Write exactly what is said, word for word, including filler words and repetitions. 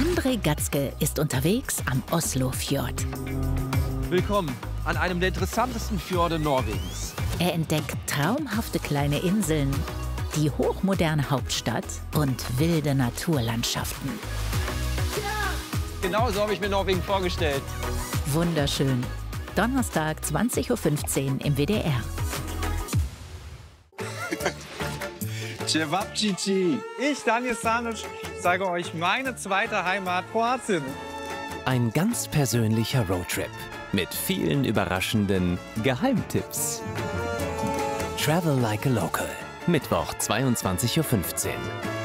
André Gatzke ist unterwegs am Oslofjord. Willkommen an einem der interessantesten Fjorde Norwegens. Er entdeckt traumhafte kleine Inseln, die hochmoderne Hauptstadt und wilde Naturlandschaften. Genau so habe ich mir Norwegen vorgestellt. Wunderschön. Donnerstag, zwanzig Uhr fünfzehn im W D R. Cevapcici. Ich, Daniel Sanic, sage euch meine zweite Heimat Kroatien. Ein ganz persönlicher Roadtrip mit vielen überraschenden Geheimtipps. Travel like a local. Mittwoch, zweiundzwanzig Uhr fünfzehn.